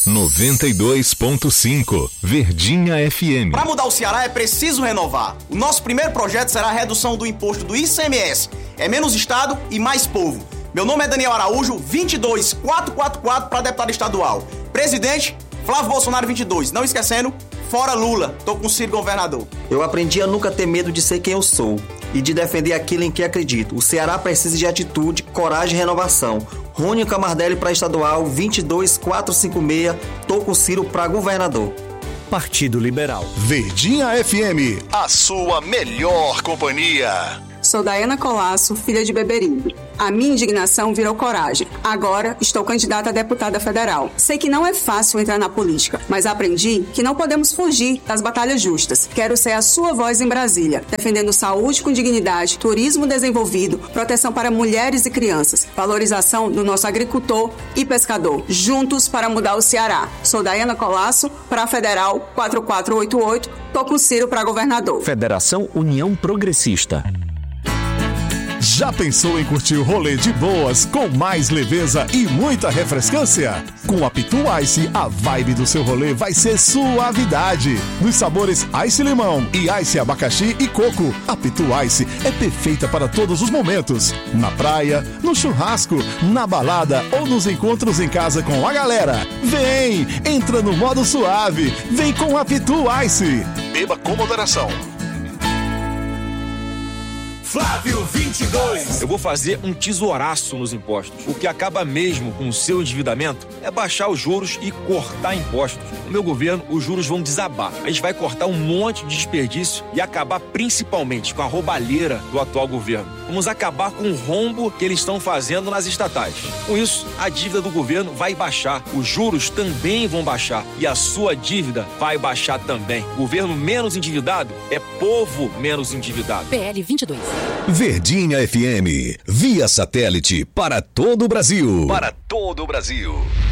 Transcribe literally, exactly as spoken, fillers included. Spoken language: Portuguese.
noventa e dois ponto cinco, Verdinha F M. Para mudar o Ceará é preciso renovar. O nosso primeiro projeto será a redução do imposto do I C M S. É menos Estado e mais povo. Meu nome é Daniel Araújo, vinte e dois mil quatrocentos e quarenta e quatro para deputado estadual. Presidente, Flávio Bolsonaro vinte e dois. Não esquecendo, fora Lula. Tô com o Ciro governador. Eu aprendi a nunca ter medo de ser quem eu sou e de defender aquilo em que acredito. O Ceará precisa de atitude, coragem e renovação. Rônio Camardelli para estadual, vinte e dois mil quatrocentos e cinquenta e seis. Tô com o Ciro para governador. Partido Liberal. Verdinha F M, a sua melhor companhia. Sou Daiana Colasso, filha de Beberibe. A minha indignação virou coragem. Agora estou candidata a deputada federal. Sei que não é fácil entrar na política, mas aprendi que não podemos fugir das batalhas justas. Quero ser a sua voz em Brasília, defendendo saúde com dignidade, turismo desenvolvido, proteção para mulheres e crianças, valorização do nosso agricultor e pescador. Juntos para mudar o Ceará. Sou Daiana Colasso, para a Federal quatro quatro oito oito. Tô com Ciro para governador. Federação União Progressista. Já pensou em curtir o rolê de boas, com mais leveza e muita refrescância? Com a Pitu Ice, a vibe do seu rolê vai ser suavidade. Nos sabores Ice Limão e Ice Abacaxi e Coco, a Pitu Ice é perfeita para todos os momentos. Na praia, no churrasco, na balada ou nos encontros em casa com a galera. Vem, entra no modo suave, vem com a Pitu Ice. Beba com moderação. Flávio vinte e dois. Eu vou fazer um tesouraço nos impostos. O que acaba mesmo com o seu endividamento é baixar os juros e cortar impostos. No meu governo, os juros vão desabar. A gente vai cortar um monte de desperdício e acabar principalmente com a roubalheira do atual governo. Vamos acabar com o rombo que eles estão fazendo nas estatais. Com isso, a dívida do governo vai baixar, os juros também vão baixar e a sua dívida vai baixar também. Governo menos endividado é povo menos endividado. P L vinte e dois. Verdinha F M, via satélite para todo o Brasil. Para todo o Brasil.